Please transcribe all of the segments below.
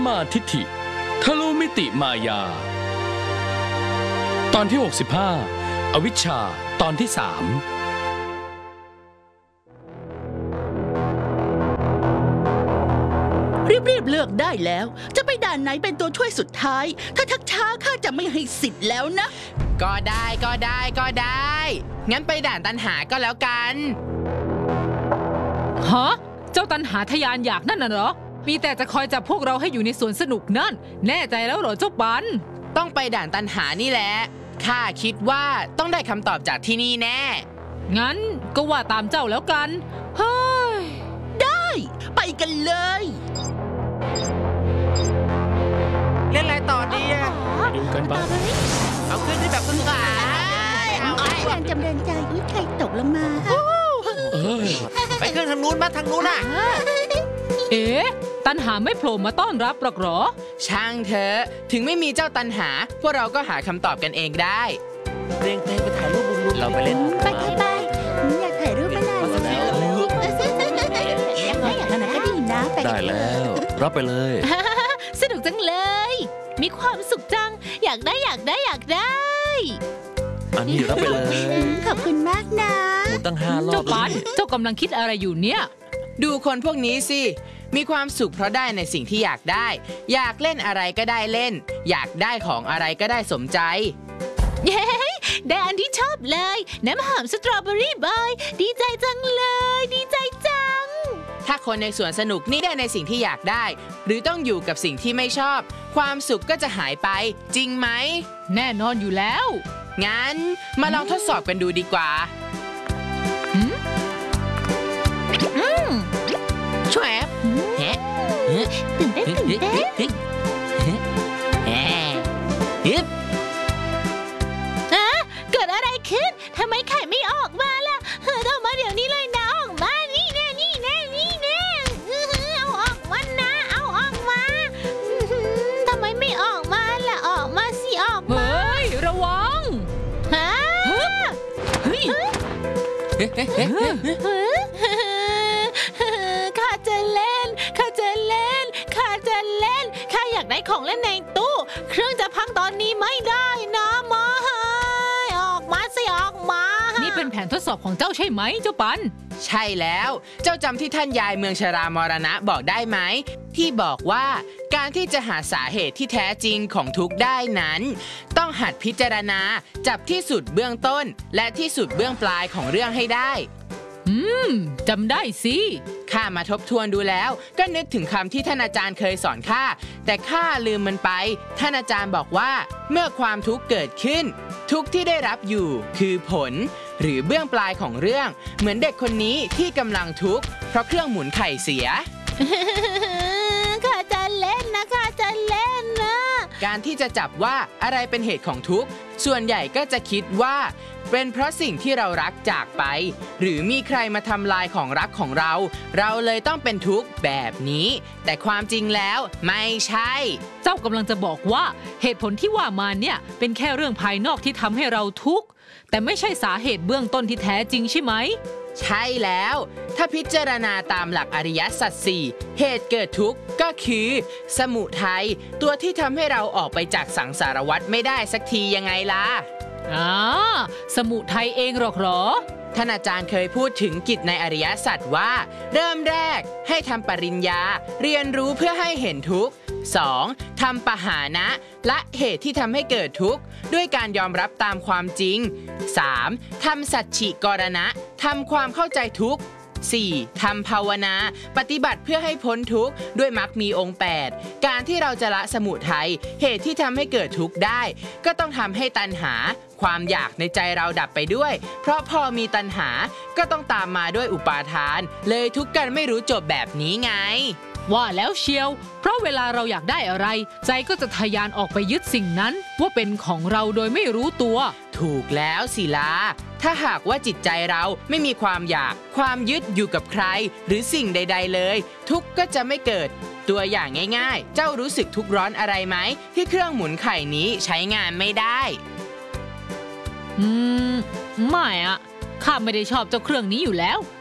มาทิฏฐิทะลุมิติมายาตอนที่65อวิชชาตอนที่3 รีบเลือกได้แล้วจะไปด่านไหนเป็นตัวช่วยสุดท้ายถ้าทักช้าข้าจะไม่ให้สิทธิ์แล้วนะก็ได้งั้นไปด่านตันหาก็แล้วกันฮะเจ้าตันหาทยานอยากนั่นน่ะเหรอมีแต่จะคอยจับพวกเราให้อยู่ในสวนสนุกนั่นแน่ใจแล้วเหรอเจ้าปันต้องไปด่านตันหานี่แหละข้าคิดว่าต้องได้คำตอบจากที่นี่แน่งั้นก็ว่าตามเจ้าแล้วกันเฮ้ยได้ไปกันเลยเล่นอะไรต่อดีอะดูกันไปเอาขึ้นที่แบบสนุกแรงจำเริญใจอุ้ยใครตกลงมาไปขึ้นทางนู้นมาทางนู้นอ่ะเอ๊ะตันหาไม่โผล่มาต้อนรับหรอกหรอช่างเถอะถึงไม่มีเจ้าตันหาพวกเราก็หาคำตอบกันเองได้เร่งไปถ่ายรูปเราไปเล่นไปอยากถ่ายรูปมานานแล้วอยากทำอะไรก็ดีนะได้แล้วรับไปเลยสนุกจังเลยมีความสุขจังอยากได้อันนี้รับไปเลยขอบคุณมากนะหมุนตั้ง5 รอบเจ้าปันเจ้ากำลังคิดอะไรอยู่เนี่ยดูคนพวกนี้สิมีความสุขเพราะได้ในสิ่งที่อยากได้อยากเล่นอะไรก็ได้เล่นอยากได้ของอะไรก็ได้สมใจเย้ได้อันที่ชอบเลยน้ำหอมสตรอเบอรี่บอยดีใจจังเลยดีใจจังถ้าคนในสวนสนุกนี่ได้ในสิ่งที่อยากได้หรือต้องอยู่กับสิ่งที่ไม่ชอบความสุขก็จะหายไปจริงไหมแน่นอนอยู่แล้วงั้นมาลองทดสอบกันดูดีกว่าช่วยตื่นเต้นเกิดอะไรขึ้นทำไมไข่ไม่ออกมาล่ะออกมาเดี๋ยวนี้เลยนะออกมานี่แน่เอาออกมานะเอาออกมาทำไมไม่ออกมาล่ะออกมาสิออกมาเฮ้ยระวังข้าจะเล่นข้าอยากได้ของเล่นในตู้เครื่องจะพังตอนนี้ไม่ได้นะมาออกมาสิออกมานี่เป็นแผนทดสอบของเจ้าใช่ไหมเจ้าปันใช่แล้วเจ้าจำที่ท่านยายเมืองชรามรณะบอกได้ไหมที่บอกว่าการที่จะหาสาเหตุที่แท้จริงของทุกข์ได้นั้นต้องหัดพิจารณาจับที่สุดเบื้องต้นและที่สุดเบื้องปลายของเรื่องให้ได้จำได้สิข้ามาทบทวนดูแล้วก็นึกถึงคำที่ท่านอาจารย์เคยสอนข้าแต่ข้าลืมมันไปท่านอาจารย์บอกว่าเมื่อความทุกข์เกิดขึ้นทุกข์ที่ได้รับอยู่คือผลหรือเบื้องปลายของเรื่องเหมือนเด็กคนนี้ที่กำลังทุกข์เพราะเครื่องหมุนไข่เสียข้าจะเล่นนะการที่จะจับว่าอะไรเป็นเหตุของทุกข์ส่วนใหญ่ก็จะคิดว่าเป็นเพราะสิ่งที่เรารักจากไปหรือมีใครมาทำลายของรักของเราเลยต้องเป็นทุกข์แบบนี้แต่ความจริงแล้วไม่ใช่เจ้ากำลังจะบอกว่าเหตุผลที่ว่ามาเนี่ยเป็นแค่เรื่องภายนอกที่ทำให้เราทุกข์แต่ไม่ใช่สาเหตุเบื้องต้นที่แท้จริงใช่ไหมใช่แล้วถ้าพิจารณาตามหลักอริยสัจ4เหตุเกิดทุกข์ก็คือสมุทัยตัวที่ทำให้เราออกไปจากสังสารวัฏไม่ได้สักทียังไงล่ะสมุทัยเองหรอกเหรอท่านอาจารย์เคยพูดถึงกิจในอริยสัจว่าเริ่มแรกให้ทำปริญญาเรียนรู้เพื่อให้เห็นทุกข์ 2. ทำปหานะละเหตุที่ทำให้เกิดทุกข์ด้วยการยอมรับตามความจริง 3. ทำสัจฉิกรณะทำความเข้าใจทุกข์ 4. ทำภาวนาปฏิบัติเพื่อให้พ้นทุกข์ด้วยมรรคมีองค์ 8การที่เราจะละสมุทัยเหตุที่ทำให้เกิดทุกข์ได้ก็ต้องทำให้ตัณหาความอยากในใจเราดับไปด้วยเพราะพอมีตัณหาก็ต้องตามมาด้วยอุปาทานเลยทุกข์กันไม่รู้จบแบบนี้ไงว่าแล้วเชียวเพราะเวลาเราอยากได้อะไรใจก็จะทะยานออกไปยึดสิ่งนั้นว่าเป็นของเราโดยไม่รู้ตัวถูกแล้วศิลาถ้าหากว่าจิตใจเราไม่มีความอยากความยึดอยู่กับใครหรือสิ่งใดๆเลยทุกข์ก็จะไม่เกิดตัวอย่างง่ายๆเจ้ารู้สึกทุกข์ร้อนอะไรไหมที่เครื่องหมุนไข่นี้ใช้งานไม่ได้ไม่อะข้าไม่ได้ชอบเจ้าเครื่องนี้อยู่แล้ว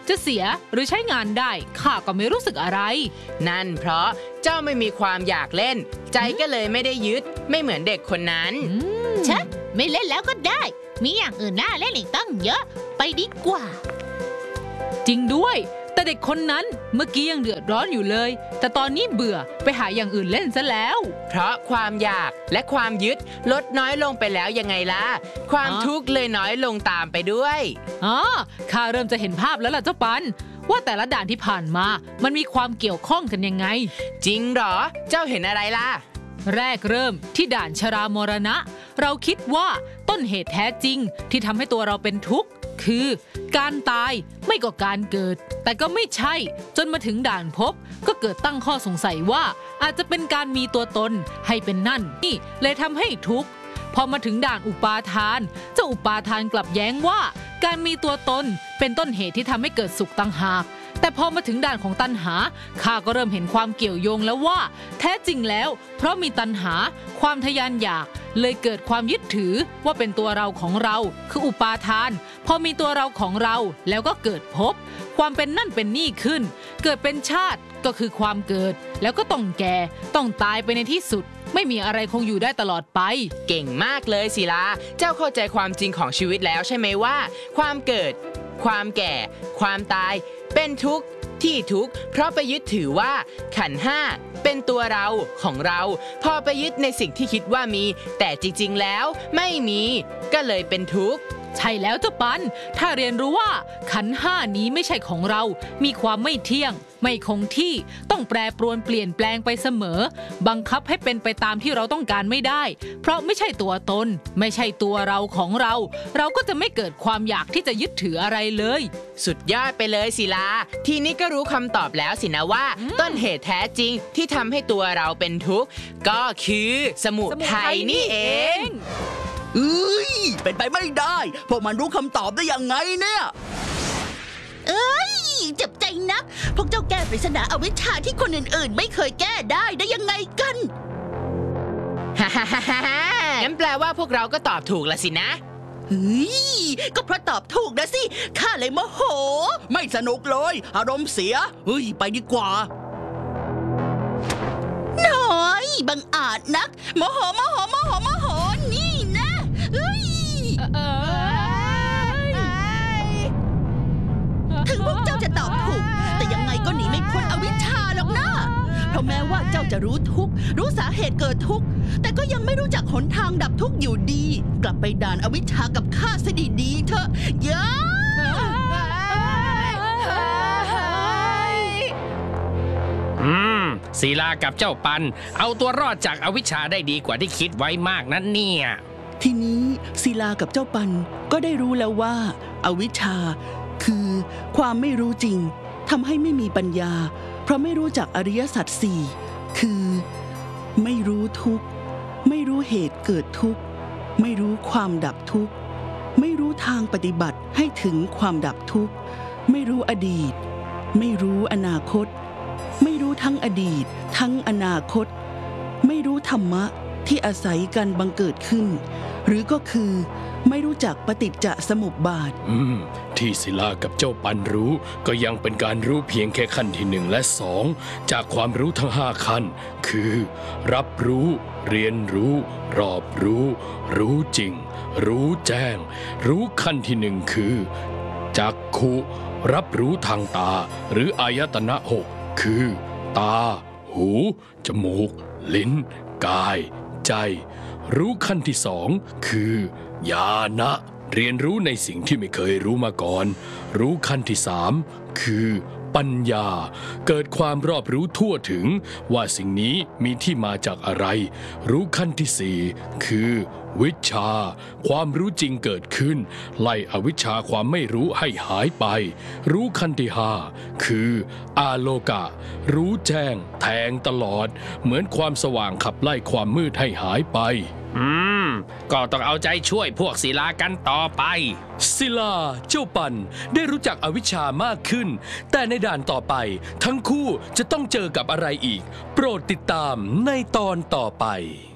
จะเสียหรือใช้งานได้ข้าก็ไม่รู้สึกอะไรนั่นเพราะเจ้าไม่มีความอยากเล่น ใจก็เลยไม่ได้ยึดไม่เหมือนเด็กคนนั้นฉันไม่เล่นแล้วก็ได้ มีอย่างอื่นน่าเล่นอีกตั้งเยอะ ไปดีกว่าจริงด้วยแต่เด็กคนนั้นเมื่อกี้ยังเดือดร้อนอยู่เลยแต่ตอนนี้เบื่อไปหาอย่างอื่นเล่นซะแล้วเพราะความอยากและความยึดลดน้อยลงไปแล้วยังไงล่ะความทุกข์เลยน้อยลงตามไปด้วยอ๋อข้าเริ่มจะเห็นภาพแล้วล่ะเจ้าปันว่าแต่ละด่านที่ผ่านมามันมีความเกี่ยวข้องกันยังไงจริงเหรอเจ้าเห็นอะไรล่ะแรกเริ่มที่ด่านชรามรณะเราคิดว่าต้นเหตุแท้จริงที่ทำให้ตัวเราเป็นทุกข์คือการตายไม่ก็การเกิดแต่ก็ไม่ใช่จนมาถึงด่านพบก็เกิดตั้งข้อสงสัยว่าอาจจะเป็นการมีตัวตนให้เป็นนั่นนี่เลยทำให้ทุกข์พอมาถึงด่านอุปาทานเจ้าอุปาทานกลับแย้งว่าการมีตัวตนเป็นต้นเหตุที่ทำให้เกิดสุขต่างหากแต่พอมาถึงด่านของตัณหาข้าก็เริ่มเห็นความเกี่ยวโยงแล้วว่าแท้จริงแล้วเพราะมีตัณหาความทยานอยากเลยเกิดความยึดถือว่าเป็นตัวเราของเราคืออุปาทานพอมีตัวเราของเราแล้วก็เกิดภพความเป็นนั่นเป็นนี่ขึ้นเกิดเป็นชาติก็คือความเกิดแล้วก็ต้องแก่ต้องตายไปในที่สุดไม่มีอะไรคงอยู่ได้ตลอดไปเก่งมากเลยศิลาเจ้าเข้าใจความจริงของชีวิตแล้วใช่ไหมว่าความเกิดความแก่ความตายเป็นทุกข์ที่ทุกข์เพราะไปยึดถือว่าขันธ์ห้าเป็นตัวเราของเราพอไปยึดในสิ่งที่คิดว่ามีแต่จริงๆแล้วไม่มีก็เลยเป็นทุกข์ใช่แล้วเจ้าปันถ้าเรียนรู้ว่าขันธ์ห้านี้ไม่ใช่ของเรามีความไม่เที่ยงไม่คงที่ต้องแปรปรวนเปลี่ยนแปลงไปเสมอบังคับให้เป็นไปตามที่เราต้องการไม่ได้เพราะไม่ใช่ตัวตนไม่ใช่ตัวเราของเราเราก็จะไม่เกิดความอยากที่จะยึดถืออะไรเลยสุดยอดไปเลยศิลาทีนี้ก็รู้คำตอบแล้วสินะว่าต้นเหตุแท้จริงที่ทำให้ตัวเราเป็นทุกข์ก็คือสมุทัยนี่เองเป็นไปไม่ได้พวกมันรู้คำตอบได้ยังไงเนี่ยเจ็บใจนักพวกเจ้าแก้ปริศนาอวิชชาที่คนอื่นๆไม่เคยแก้ได้ยังไงกันฮ่าฮ่าฮ่าฮ่างั้นแปลว่าพวกเราก็ตอบถูกละสินะก็เพราะตอบถูกนะสิข้าเลยโมโหไม่สนุกเลยอารมณ์เสียไปดีกว่าน้อยบังอาจนักโมโหนี่นะถึงพวกเจ้าจะตอบถูกแต่ยังไงก็หนีไม่พ้นอวิชชาหรอกนะเพราะแม้ว่าเจ้าจะรู้ทุกข์รู้สาเหตุเกิดทุกข์แต่ก็ยังไม่รู้จักหนทางดับทุกข์อยู่ดีกลับไปด่านอวิชชากับข้าซะดีๆเถอะศิลากับเจ้าปันเอาตัวรอดจากอวิชชาได้ดีกว่าที่คิดไว้มากนั้นเนี่ยทีนี้ศิลากับเจ้าปันก็ได้รู้แล้วว่าอวิชชาคือความไม่รู้จริงทำให้ไม่มีปัญญาเพราะไม่รู้จักอริยสัจสี่คือไม่รู้ทุกข์ไม่รู้เหตุเกิดทุกข์ไม่รู้ความดับทุกข์ไม่รู้ทางปฏิบัติให้ถึงความดับทุกข์ไม่รู้อดีตไม่รู้อนาคตไม่รู้ทั้งอดีตทั้งอนาคตไม่รู้ธรรมะที่อาศัยกันบังเกิดขึ้นหรือก็คือไม่รู้จักปฏิจจสมุปบาทที่ศิลากับเจ้าปันรู้ก็ยังเป็นการรู้เพียงแค่ขั้นที่1และ2จากความรู้ทั้ง5ขั้นคือรับรู้เรียนรู้รอบรู้รู้จริงรู้แจ้งรู้ขั้นที่1คือจักขุรับรู้ทางตาหรืออายตนะ6คือตาหูจมูกลิ้นกายใจรู้ขั้นที่2คือญาณะเรียนรู้ในสิ่งที่ไม่เคยรู้มาก่อนรู้ขั้นที่3คือปัญญาเกิดความรอบรู้ทั่วถึงว่าสิ่งนี้มีที่มาจากอะไรรู้ขั้นที่4คือวิชชาความรู้จริงเกิดขึ้นไล่อวิชชาความไม่รู้ให้หายไปรู้ขั้นที่5คืออาโลกะรู้แจ้งแทงตลอดเหมือนความสว่างขับไล่ความมืดให้หายไปก็ต้องเอาใจช่วยพวกศิลากันต่อไปศิลาเจ้าปันได้รู้จักอวิชชามากขึ้นแต่ในด่านต่อไปทั้งคู่จะต้องเจอกับอะไรอีกโปรดติดตามในตอนต่อไป